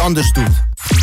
anders doet.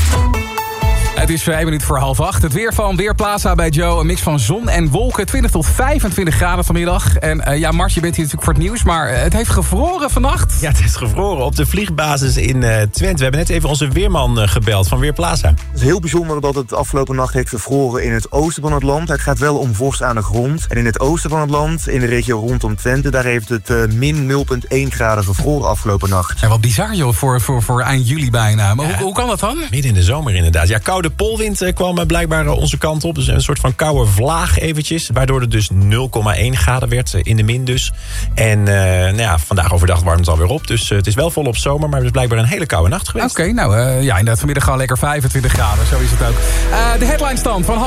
Het is 1 minuut voor 7:30. Het weer van Weerplaza bij Joe. Een mix van zon en wolken. 20 tot 25 graden vanmiddag. En ja, Mars, je bent hier natuurlijk voor het nieuws. Maar het heeft gevroren vannacht. Ja, het heeft gevroren op de vliegbasis in Twente. We hebben net even onze weerman gebeld van Weerplaza. Het is heel bijzonder dat het afgelopen nacht heeft gevroren in het oosten van het land. Het gaat wel om vorst aan de grond. En in het oosten van het land, in de regio rondom Twente... daar heeft het min 0,1 graden gevroren afgelopen nacht. En wat bizar, joh, voor eind juli bijna. Maar hoe kan dat dan? Midden in de zomer inderdaad. Ja, koude polwind kwam blijkbaar onze kant op. Dus een soort van koude vlaag eventjes. Waardoor het dus 0,1 graden werd in de min dus. En vandaag overdag warmt het alweer op. Dus het is wel volop zomer, maar het is blijkbaar een hele koude nacht geweest. Oké, inderdaad, vanmiddag gewoon lekker 25 graden. Zo is het ook. De headline stand van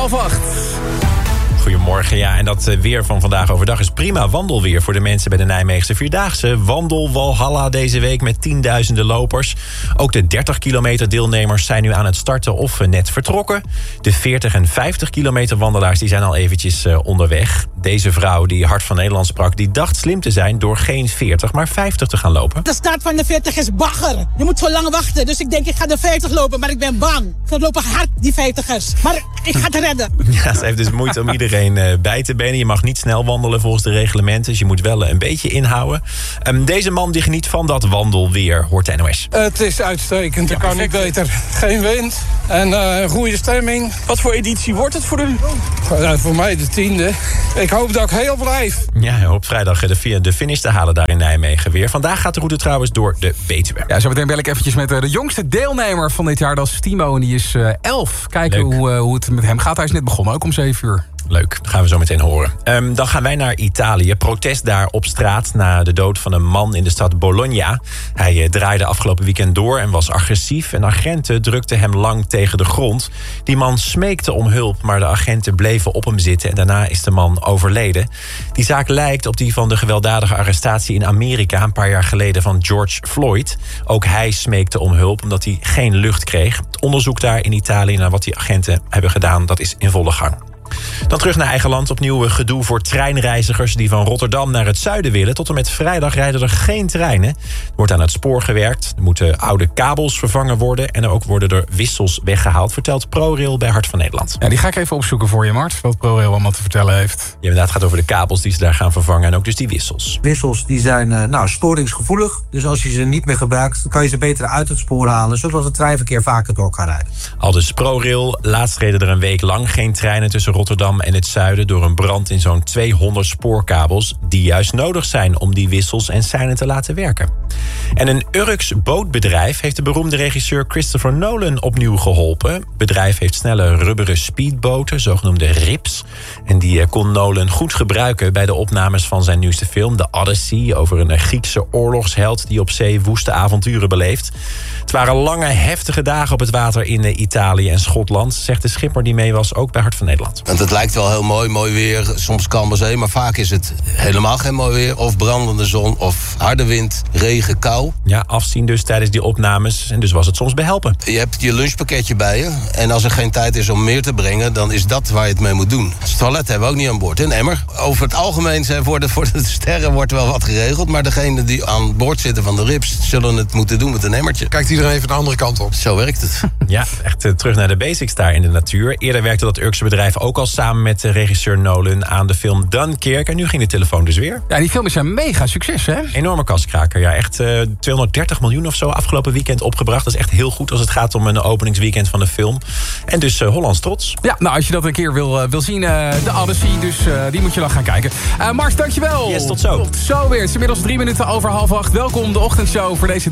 7:30. Goedemorgen, ja. En dat weer van vandaag overdag is prima wandelweer voor de mensen bij de Nijmeegse Vierdaagse. Wandel Walhalla deze week met tienduizenden lopers. Ook de 30 kilometer deelnemers zijn nu aan het starten of net vertrokken. De 40 en 50 kilometer wandelaars die zijn al eventjes onderweg. Deze vrouw die Hart van Nederland sprak, die dacht slim te zijn door geen 40, maar 50 te gaan lopen. De start van de 40 is bagger. Je moet zo lang wachten, dus ik denk ik ga de 50 lopen, maar ik ben bang. Ze lopen hard, die 50ers. Maar ik ga het redden. Ja, ze heeft dus moeite om iedereen bij te benen. Je mag niet snel wandelen volgens de reglementen, dus je moet wel een beetje inhouden. Deze man die geniet van dat wandelweer, hoort de NOS. Het is uitstekend, dat kan niet beter. Geen wind en goede stemming. Wat voor editie wordt het voor u? Voor mij de 10e. Ik hoop dat ik heel blijf. Ja, op vrijdag de finish te halen daar in Nijmegen weer. Vandaag gaat de route trouwens door de Betuwe. Ja, zo meteen bel ik eventjes met de jongste deelnemer van dit jaar. Dat is Timo en die is 11. Kijken hoe het met hem gaat. Hij is net begonnen, ook om 7 uur. Leuk, dat gaan we zo meteen horen. Dan gaan wij naar Italië. Protest daar op straat na de dood van een man in de stad Bologna. Hij draaide afgelopen weekend door en was agressief. En agenten drukten hem lang tegen de grond. Die man smeekte om hulp, maar de agenten bleven op hem zitten. En daarna is de man overleden. Die zaak lijkt op die van de gewelddadige arrestatie in Amerika een paar jaar geleden van George Floyd. Ook hij smeekte om hulp omdat hij geen lucht kreeg. Het onderzoek daar in Italië naar wat die agenten hebben gedaan, dat is in volle gang. Dan terug naar eigen land. Opnieuw gedoe voor treinreizigers die van Rotterdam naar het zuiden willen. Tot en met vrijdag rijden er geen treinen. Er wordt aan het spoor gewerkt. Er moeten oude kabels vervangen worden. En er ook worden er wissels weggehaald, vertelt ProRail bij Hart van Nederland. Ja, die ga ik even opzoeken voor je, Mart. Wat ProRail allemaal te vertellen heeft. Ja, inderdaad, het gaat over de kabels die ze daar gaan vervangen. En ook dus die wissels. Wissels die zijn storingsgevoelig. Dus als je ze niet meer gebruikt, dan kan je ze beter uit het spoor halen, zodat het treinverkeer vaker door kan rijden. Al dus ProRail. Laatst reden er een week lang geen treinen tussen Rotterdam en het zuiden door een brand in zo'n 200 spoorkabels die juist nodig zijn om die wissels en seinen te laten werken. En een Urks bootbedrijf heeft de beroemde regisseur Christopher Nolan opnieuw geholpen. Het bedrijf heeft snelle rubberen speedboten, zogenoemde rips. En die kon Nolan goed gebruiken bij de opnames van zijn nieuwste film, The Odyssey, over een Griekse oorlogsheld die op zee woeste avonturen beleeft. Het waren lange, heftige dagen op het water in Italië en Schotland, zegt de schipper die mee was, ook bij Hart van Nederland. Want het lijkt wel heel mooi weer, soms kalme zee, maar vaak is het helemaal geen mooi weer. Of brandende zon, of harde wind, regen, kou. Ja, afzien dus tijdens die opnames en dus was het soms behelpen. Je hebt je lunchpakketje bij je en als er geen tijd is om meer te brengen, dan is dat waar je het mee moet doen. Het toilet hebben we ook niet aan boord, een emmer. Over het algemeen voor de sterren wordt wel wat geregeld, maar degenen die aan boord zitten van de rips zullen het moeten doen met een emmertje. Kijkt iedereen even de andere kant op. Zo werkt het. Ja, echt terug naar de basics daar in de natuur. Eerder werkte dat Urkse bedrijf ook al samen met regisseur Nolan aan de film Dunkirk. En nu ging de telefoon dus weer. Ja, die film is een mega succes, hè? Enorme kaskraker, ja. Echt 230 miljoen of zo afgelopen weekend opgebracht. Dat is echt heel goed als het gaat om een openingsweekend van de film. En dus Hollands trots. Ja, nou als je dat een keer wil zien, de Odyssey, dus die moet je dan gaan kijken. Mars, dankjewel. Yes, tot zo. Tot zo weer. Het is inmiddels 3 minuten over 7:30. Welkom de ochtendshow voor deze